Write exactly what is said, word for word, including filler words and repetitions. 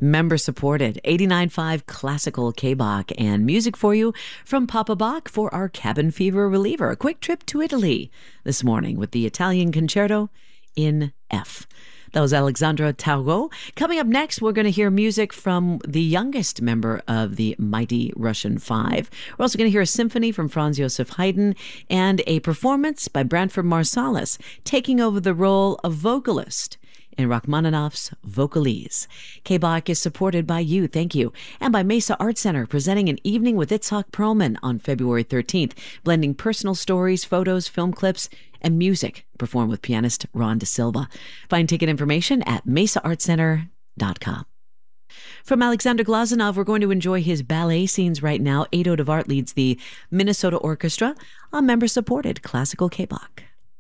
Member-supported eighty-nine point five classical K-Bach and music for you from Papa Bach for our cabin fever reliever. A quick trip to Italy this morning with the Italian Concerto in F. That was Alexandra Tauro. Coming up next, we're going to hear music from the youngest member of the mighty Russian Five. We're also going to hear a symphony from Franz Joseph Haydn and a performance by Branford Marsalis taking over the role of vocalist in Rachmaninoff's Vocalise. K-Bach is supported by you, thank you, and by Mesa Art Center, presenting an evening with Itzhak Perlman on February thirteenth, blending personal stories, photos, film clips, and music, performed with pianist Ron De Silva. Find ticket information at mesa art center dot com. From Alexander Glazunov, we're going to enjoy his ballet scenes right now. Ado Devart leads the Minnesota Orchestra on member-supported classical K-Bach.